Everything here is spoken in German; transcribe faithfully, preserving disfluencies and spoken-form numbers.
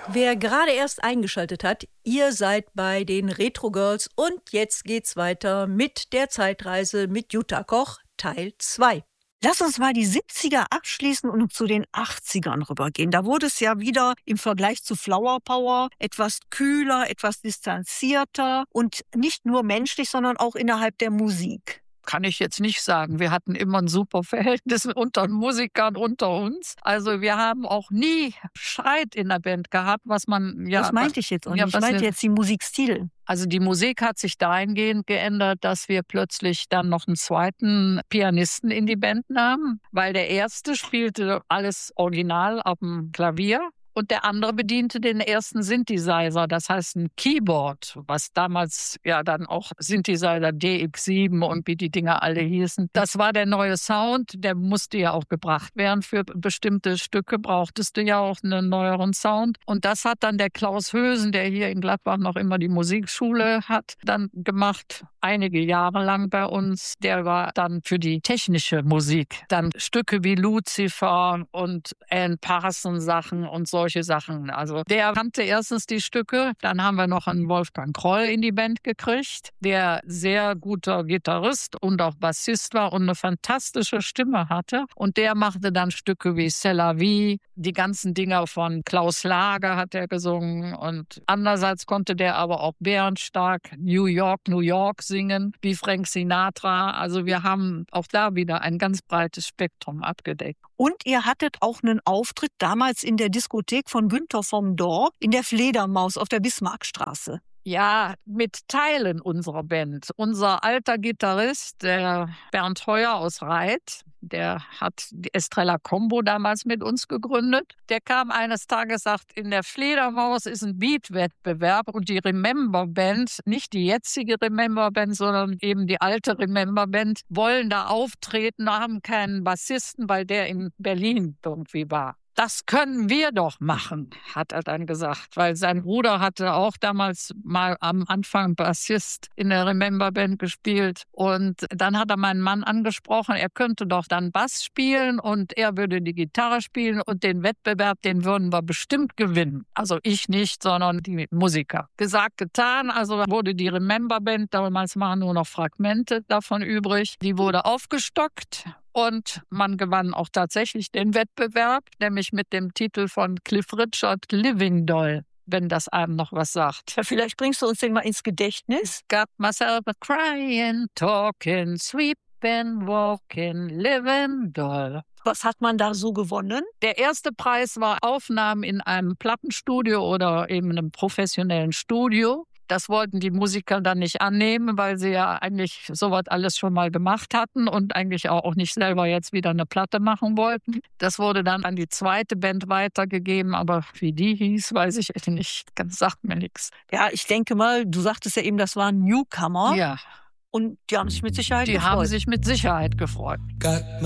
Wer gerade erst eingeschaltet hat, ihr seid bei den Retro Girls und jetzt geht's weiter mit der Zeitreise mit Jutta Koch, Teil zwei. Lass uns mal die siebziger abschließen und zu den achtzigern rübergehen. Da wurde es ja wieder im Vergleich zu Flower Power etwas kühler, etwas distanzierter und nicht nur menschlich, sondern auch innerhalb der Musik. Kann ich jetzt nicht sagen. Wir hatten immer ein super Verhältnis unter Musikern unter uns. Also wir haben auch nie Streit in der Band gehabt, was man ja. Das meinte ich jetzt auch ja, nicht. Ich meinte wir, jetzt die Musikstil. Also die Musik hat sich dahingehend geändert, dass wir plötzlich dann noch einen zweiten Pianisten in die Band nahmen, weil der erste spielte alles original auf dem Klavier. Und der andere bediente den ersten Synthesizer, das heißt ein Keyboard, was damals ja dann auch Synthesizer D X sieben und wie die Dinger alle hießen. Das war der neue Sound, der musste ja auch gebracht werden. Für bestimmte Stücke brauchtest du ja auch einen neueren Sound. Und das hat dann der Klaus Hösen, der hier in Gladbach noch immer die Musikschule hat, dann gemacht, einige Jahre lang bei uns. Der war dann für die technische Musik. Dann Stücke wie Lucifer und Alan Parsons Sachen und so. Solche Sachen. Also der kannte erstens die Stücke, dann haben wir noch einen Wolfgang Kroll in die Band gekriegt, der sehr guter Gitarrist und auch Bassist war und eine fantastische Stimme hatte. Und der machte dann Stücke wie C'est la vie, die ganzen Dinger von Klaus Lager hat er gesungen und andererseits konnte der aber auch bärenstark New York, New York singen, wie Frank Sinatra. Also wir haben auch da wieder ein ganz breites Spektrum abgedeckt. Und ihr hattet auch einen Auftritt damals in der Diskothek von Günther vom Dorf in der Fledermaus auf der Bismarckstraße. Ja, mit Teilen unserer Band. Unser alter Gitarrist, der Bernd Heuer aus Reit, der hat die Estrella Combo damals mit uns gegründet. Der kam eines Tages, sagt, in der Fledermaus ist ein Beat-Wettbewerb und die Remember Band, nicht die jetzige Remember Band, sondern eben die alte Remember Band, wollen da auftreten, haben keinen Bassisten, weil der in Berlin irgendwie war. Das können wir doch machen, hat er dann gesagt, weil sein Bruder hatte auch damals mal am Anfang Bassist in der Remember Band gespielt und dann hat er meinen Mann angesprochen, er könnte doch dann Bass spielen und er würde die Gitarre spielen und den Wettbewerb, den würden wir bestimmt gewinnen. Also ich nicht, sondern die Musiker. Gesagt, getan, also wurde die Remember Band, damals waren nur noch Fragmente davon übrig, die wurde aufgestockt. Und man gewann auch tatsächlich den Wettbewerb, nämlich mit dem Titel von Cliff Richard, Living Doll, wenn das einem noch was sagt. Ja, vielleicht bringst du uns den mal ins Gedächtnis. Got myself a crying, talking, sweeping, walking, living doll. Was hat man da so gewonnen? Der erste Preis war Aufnahmen in einem Plattenstudio oder eben einem professionellen Studio. Das wollten die Musiker dann nicht annehmen, weil sie ja eigentlich sowas alles schon mal gemacht hatten und eigentlich auch nicht selber jetzt wieder eine Platte machen wollten. Das wurde dann an die zweite Band weitergegeben, aber wie die hieß, weiß ich nicht. Das sagt mir nichts. Ja, ich denke mal, du sagtest ja eben, das waren Newcomer. Ja. Und die haben sich mit Sicherheit die gefreut. Die haben sich mit Sicherheit gefreut. Got